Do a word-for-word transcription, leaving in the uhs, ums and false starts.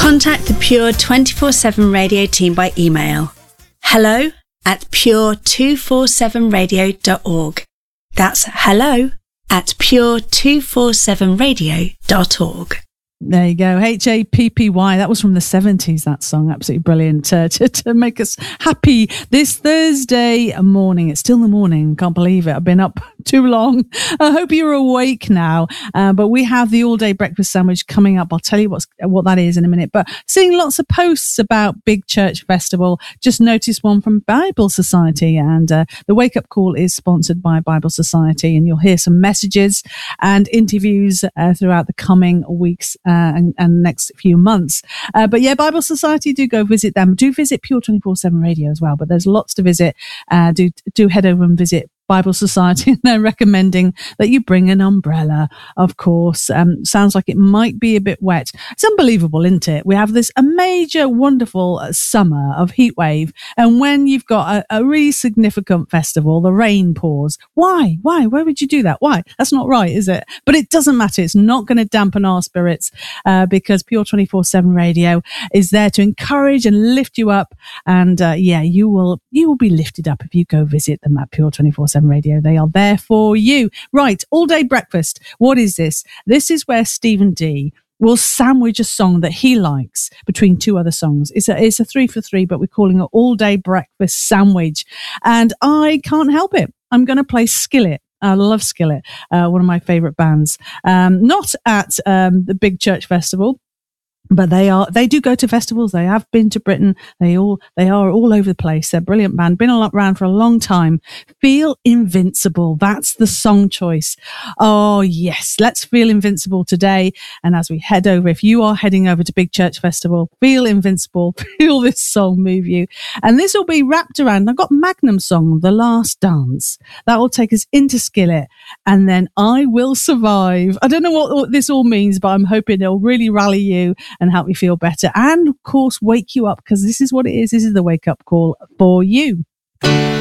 Contact the Pure twenty-four seven Radio team by email. Hello at pure two forty-seven radio dot org. That's hello at pure two forty-seven radio dot org. There you go. H A P P Y. That was from the seventies, that song. Absolutely brilliant uh, to, to make us happy this Thursday morning. It's still the morning. Can't believe it. I've been up too long. I hope you're awake now. Uh, but we have the all-day breakfast sandwich coming up. I'll tell you what's, what that is in a minute. But seeing lots of posts about Big Church Festival. Just noticed one from Bible Society. And uh, the Wake Up Call is sponsored by Bible Society. And you'll hear some messages and interviews uh, throughout the coming weeks Uh, and, and next few months. Uh, but yeah, Bible Society, do go visit them. Do visit Pure twenty-four seven Radio as well, but there's lots to visit. Uh, do, do head over and visit Bible Society, and they're recommending that you bring an umbrella, of course. Um, sounds like it might be a bit wet. It's unbelievable, isn't it? We have this a major, wonderful summer of heat wave, and when you've got a, a really significant festival, the rain pours. Why? Why? Why would you do that? Why? That's not right, is it? But it doesn't matter. It's not going to dampen our spirits uh, because Pure twenty-four seven Radio is there to encourage and lift you up. And uh, yeah, you will you will be lifted up if you go visit them at Pure twenty-four seven Radio. They are there for you. Right, all day breakfast. What is this? This is where Stephen D will sandwich a song that he likes between two other songs. It's a, it's a three for three, but we're calling it all day breakfast sandwich. And I can't help it. I'm going to play Skillet. I love Skillet, uh, one of my favourite bands. Um, not at um, the Big Church Festival, but they are, they do go to festivals. They have been to Britain. They all, they are all over the place. They're a brilliant band. Been around for a long time. Feel Invincible. That's the song choice. Oh yes. Let's feel invincible today. And as we head over, if you are heading over to Big Church Festival, feel invincible. Feel this song move you. And this will be wrapped around, I've got Magnum's song, The Last Dance. That will take us into Skillet. And then I Will Survive. I don't know what, what this all means, but I'm hoping it'll really rally you and help you feel better, and of course wake you up, because this is what it is. This is the wake up call for you.